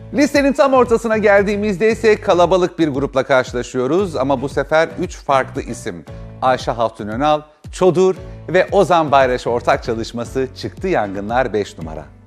Listenin tam ortasına geldiğimizde ise kalabalık bir grupla karşılaşıyoruz ama bu sefer 3 farklı isim. Ayşe Hatun Önal, Çodur ve Ozan Bayraş ortak çalışması Çıktı Yangınlar 5 numara.